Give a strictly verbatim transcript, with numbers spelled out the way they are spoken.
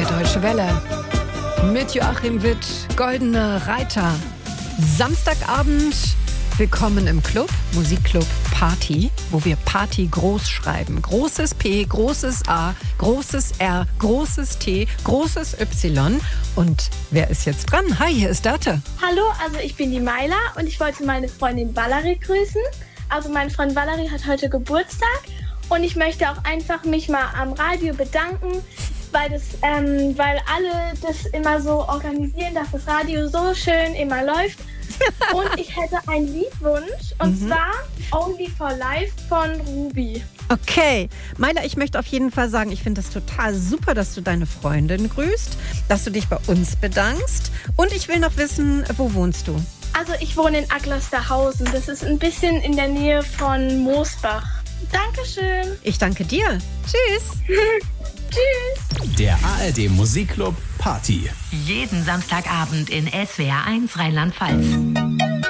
Deutsche Welle. Mit Joachim Witt, Goldene Reiter. Samstagabend, willkommen im Club, Musikclub Party, wo wir Party groß schreiben. Großes P, großes A, großes R, großes T, großes Y. Und wer ist jetzt dran? Hi, hier ist Date. Hallo, also ich bin die Maila und ich wollte meine Freundin Valerie grüßen. Also meine Freundin Valerie hat heute Geburtstag und ich möchte auch einfach mich mal am Radio bedanken, weil, das, ähm, weil alle das immer so organisieren, dass das Radio so schön immer läuft. Und ich hätte einen Liedwunsch, und mhm. zwar Only for Life von Ruby. Okay, Maila, ich möchte auf jeden Fall sagen, ich finde das total super, dass du deine Freundin grüßt, dass du dich bei uns bedankst. Und ich will noch wissen, wo wohnst du? Also ich wohne in Aglasterhausen. Das ist ein bisschen in der Nähe von Moosbach. Dankeschön. Ich danke dir. Tschüss. Tschüss. Der A R D Musikclub Party. Jeden Samstagabend in S W R eins Rheinland-Pfalz.